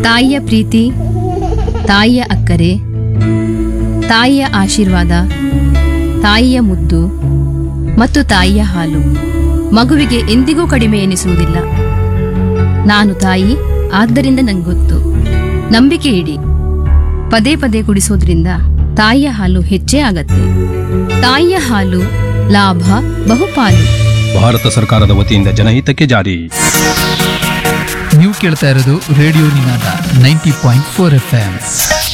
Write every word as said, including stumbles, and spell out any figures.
ತಾಯಿಯ ಪ್ರೀತಿ, ತಾಯಿಯ ಅಕ್ಕರೆ, ತಾಯಿಯ ಆಶೀರ್ವಾದ, ತಾಯಿಯ ಮುದ್ದು ಮತ್ತು ತಾಯಿಯ ಹಾಲು ಮಗುವಿಗೆ ಎಂದಿಗೂ ಕಡಿಮೆ ಎನಿಸುವುದಿಲ್ಲ. ನಾನು ತಾಯಿ, ಆದ್ದರಿಂದ ನಂಗೊತ್ತು. ನಂಬಿಕೆ ಇಡಿ. ಪದೇ ಪದೇ ಕುಡಿಸೋದ್ರಿಂದ ತಾಯಿಯ ಹಾಲು ಹೆಚ್ಚೇ ಆಗತ್ತೆ. ತಾಯಿಯ ಹಾಲು ಲಾಭ ಬಹುಪಾಲು. ಭಾರತ ಸರ್ಕಾರದ ವತಿಯಿಂದ ಜನಹಿತಕ್ಕೆ ಜಾರಿ. ನೀವು ಕೇಳ್ತಾ ಇರೋದು ರೇಡಿಯೋ ನಿನಾದ ninety point four F M.